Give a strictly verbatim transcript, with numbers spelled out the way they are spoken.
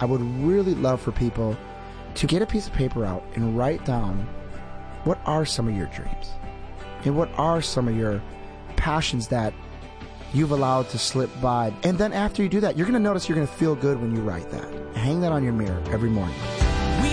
I would really love for people to get a piece of paper out and write down what are some of your dreams and what are some of your passions that you've allowed to slip by. And then after you do that, you're going to notice you're going to feel good when you write that. Hang that on your mirror every morning.